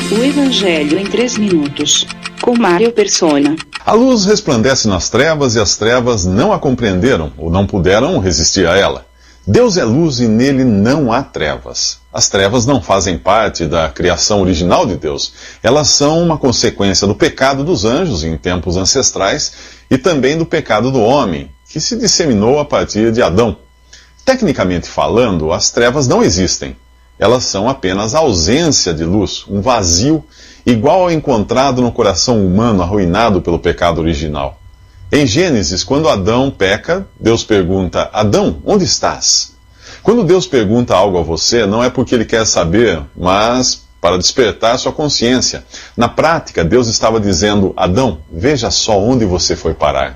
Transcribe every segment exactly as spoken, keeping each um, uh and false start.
O Evangelho em três minutos, com Mário Persona. A luz resplandece nas trevas e as trevas não a compreenderam ou não puderam resistir a ela. Deus é luz e nele não há trevas. As trevas não fazem parte da criação original de Deus. Elas são uma consequência do pecado dos anjos em tempos ancestrais e também do pecado do homem, que se disseminou a partir de Adão. Tecnicamente falando, as trevas não existem. Elas são apenas a ausência de luz, um vazio igual ao encontrado no coração humano arruinado pelo pecado original. Em Gênesis, quando Adão peca, Deus pergunta: Adão, onde estás? Quando Deus pergunta algo a você, não é porque Ele quer saber, mas para despertar sua consciência. Na prática, Deus estava dizendo: Adão, veja só onde você foi parar.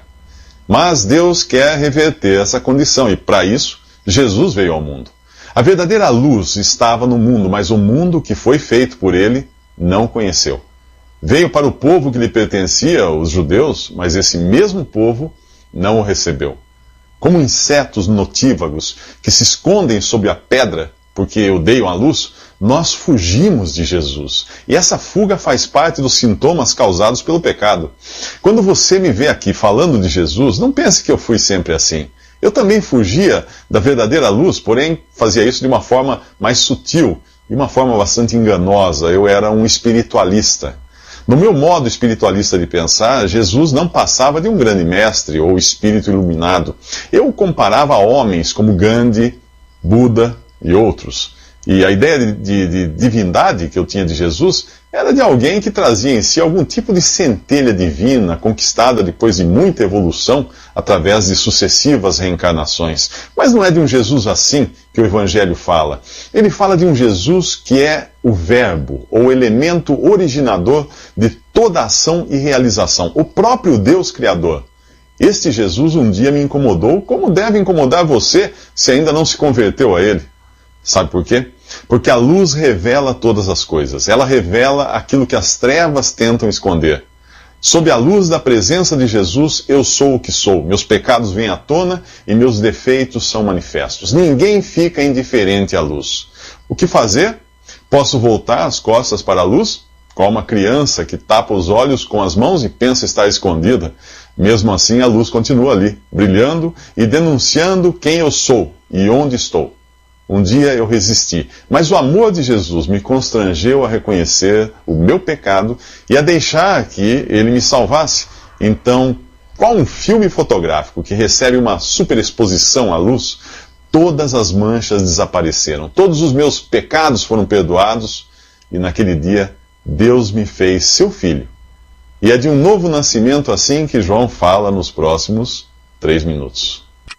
Mas Deus quer reverter essa condição e, para isso, Jesus veio ao mundo. A verdadeira luz estava no mundo, mas o mundo que foi feito por Ele não conheceu. Veio para o povo que lhe pertencia, os judeus, mas esse mesmo povo não o recebeu. Como insetos notívagos que se escondem sob a pedra porque odeiam a luz, nós fugimos de Jesus. E essa fuga faz parte dos sintomas causados pelo pecado. Quando você me vê aqui falando de Jesus, não pense que eu fui sempre assim. Eu também fugia da verdadeira luz, porém fazia isso de uma forma mais sutil, de uma forma bastante enganosa. Eu era um espiritualista. No meu modo espiritualista de pensar, Jesus não passava de um grande mestre ou espírito iluminado. Eu o comparava a homens como Gandhi, Buda e outros. E a ideia de, de, de divindade que eu tinha de Jesus era de alguém que trazia em si algum tipo de centelha divina, conquistada depois de muita evolução, através de sucessivas reencarnações. Mas não é de um Jesus assim que o Evangelho fala. Ele fala de um Jesus que é o verbo, ou elemento originador de toda ação e realização, o próprio Deus Criador. Este Jesus um dia me incomodou, como deve incomodar você se ainda não se converteu a Ele. Sabe por quê? Porque a luz revela todas as coisas. Ela revela aquilo que as trevas tentam esconder. Sob a luz da presença de Jesus, eu sou o que sou. Meus pecados vêm à tona e meus defeitos são manifestos. Ninguém fica indiferente à luz. O que fazer? Posso voltar as costas para a luz? Como uma criança que tapa os olhos com as mãos e pensa estar escondida. Mesmo assim, a luz continua ali, brilhando e denunciando quem eu sou e onde estou. Um dia eu resisti, mas o amor de Jesus me constrangeu a reconhecer o meu pecado e a deixar que Ele me salvasse. Então, qual um filme fotográfico que recebe uma superexposição à luz, todas as manchas desapareceram, todos os meus pecados foram perdoados e naquele dia Deus me fez seu filho. E é de um novo nascimento assim que João fala nos próximos três minutos.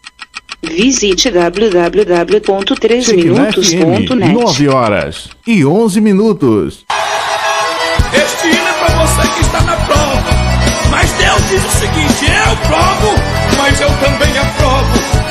Visite w w w ponto três minutos ponto net. nove horas e onze minutos. Este hino é para você que está na prova. Mas Deus diz o seguinte: eu provo, mas eu também aprovo.